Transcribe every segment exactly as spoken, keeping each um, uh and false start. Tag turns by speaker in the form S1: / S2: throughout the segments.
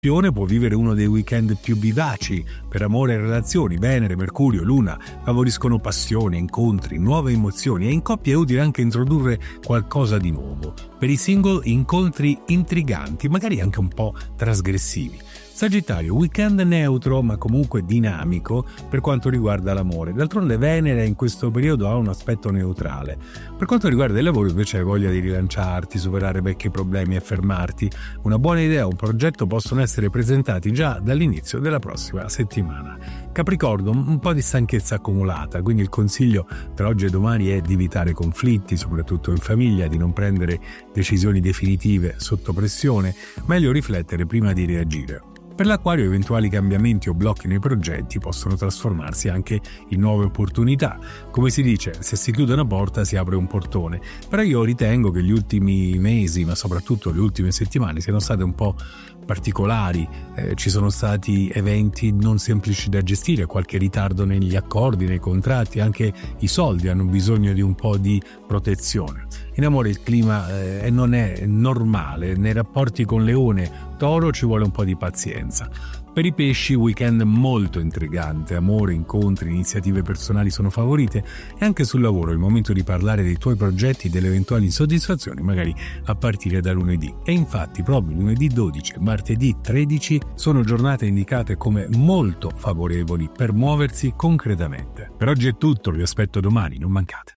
S1: Scorpione può vivere uno dei weekend più vivaci per amore e relazioni. Venere, Mercurio, Luna favoriscono passione, incontri, nuove emozioni e in coppia è utile anche introdurre qualcosa di nuovo. Per i single, incontri intriganti, magari anche un po' trasgressivi. Sagittario, weekend neutro ma comunque dinamico per quanto riguarda l'amore. D'altronde Venere in questo periodo ha un aspetto neutrale. Per quanto riguarda il lavoro invece hai voglia di rilanciarti, superare vecchi problemi e fermarti. Una buona idea o un progetto possono essere presentati già dall'inizio della prossima settimana. Capricorno, un po' di stanchezza accumulata, quindi il consiglio tra oggi e domani è di evitare conflitti, soprattutto in famiglia, di non prendere decisioni definitive sotto pressione, meglio riflettere prima di reagire. Per l'Acquario eventuali cambiamenti o blocchi nei progetti possono trasformarsi anche in nuove opportunità. Come si dice, se si chiude una porta si apre un portone. Però io ritengo che gli ultimi mesi, ma soprattutto le ultime settimane, siano state un po' particolari. Eh, ci sono stati eventi non semplici da gestire, qualche ritardo negli accordi, nei contratti, anche i soldi hanno bisogno di un po' di protezione. In amore il clima eh, non è normale, nei rapporti con Leone, Toro ci vuole un po' di pazienza. Per i pesci weekend molto intrigante, amore, incontri, iniziative personali sono favorite e anche sul lavoro è il momento di parlare dei tuoi progetti e delle eventuali insoddisfazioni magari a partire da lunedì. E infatti proprio lunedì dodici e martedì tredici sono giornate indicate come molto favorevoli per muoversi concretamente. Per oggi è tutto, vi aspetto domani, non mancate.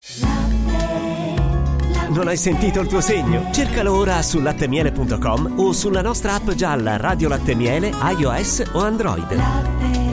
S2: Non hai sentito il tuo segno? Cercalo ora su latte miele punto com o sulla nostra app gialla Radio Latte Miele, iOS o Android.